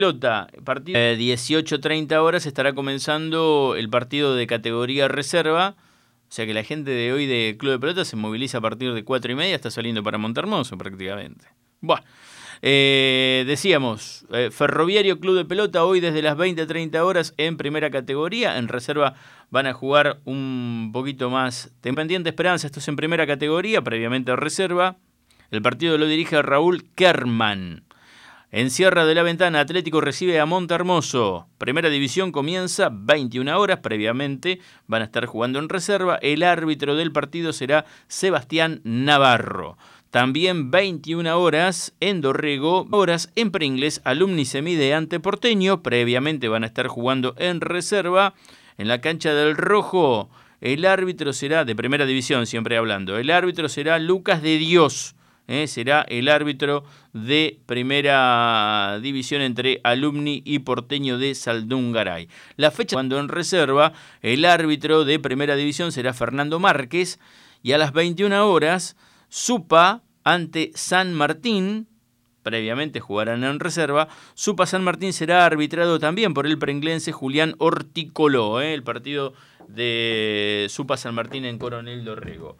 Pelota, partido 18:30 horas estará comenzando el partido de categoría reserva. O sea que la gente de hoy de Club de Pelota se moviliza a partir de 4:30, está saliendo para Montermoso prácticamente. Bueno, decíamos, Ferroviario Club de Pelota hoy desde las 20:30 horas en primera categoría. En reserva van a jugar un poquito más. Independiente Esperanza, esto es en primera categoría, previamente reserva. El partido lo dirige Raúl Kerman. En Sierra de la Ventana, Atlético recibe a Montermoso. Primera división comienza 21 horas. Previamente van a estar jugando en reserva. El árbitro del partido será Sebastián Navarro. También 21 horas en Dorrego, horas en Pringles, Alumni se mide ante Porteño. Previamente van a estar jugando en reserva. En la cancha del Rojo, el árbitro será, de primera división siempre hablando, el árbitro será Lucas de Dios. Será el árbitro de primera división entre Alumni y Porteño de Saldungaray. La fecha cuando en reserva, el árbitro de primera división será Fernando Márquez y a las 21 horas, Supa ante San Martín. Previamente jugarán en reserva. Supa San Martín será arbitrado también por el pringlense Julián Horticoló. El partido de Supa San Martín en Coronel Dorrego.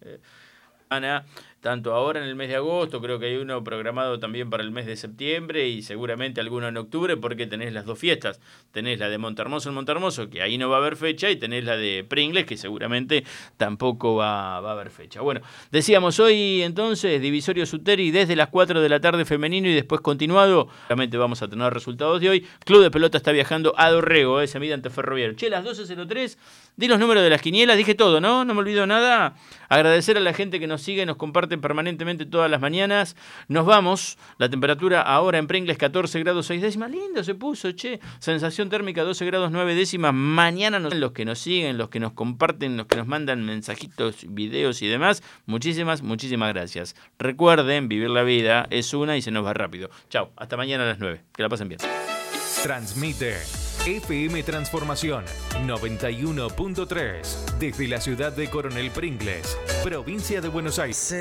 Tanto ahora en el mes de agosto, creo que hay uno programado también para el mes de septiembre y seguramente alguno en octubre porque tenés las dos fiestas. Tenés la de Montermoso en Montermoso, que ahí no va a haber fecha, y tenés la de Pringles, que seguramente tampoco va a haber fecha. Bueno, decíamos hoy entonces, Divisorio Suteri desde las 4 de la tarde femenino y después continuado. Realmente vamos a tener resultados de hoy. Club de Pelota está viajando a Dorrego, se mide ante Ferroviario. Che, las 12:03, di los números de las quinielas, dije todo, ¿no? No me olvido nada. Agradecer a la gente que nos sigue, nos comparte permanentemente todas las mañanas. Nos vamos. La temperatura ahora en Pringles 14 grados 6 décimas. Lindo se puso, che. Sensación térmica 12 grados 9 décimas. Mañana los que nos siguen, los que nos comparten, los que nos mandan mensajitos, videos y demás. Muchísimas gracias. Recuerden, vivir la vida es una y se nos va rápido. Chau. Hasta mañana a las 9. Que la pasen bien. Transmite FM Transformación 91.3 desde la ciudad de Coronel Pringles, provincia de Buenos Aires.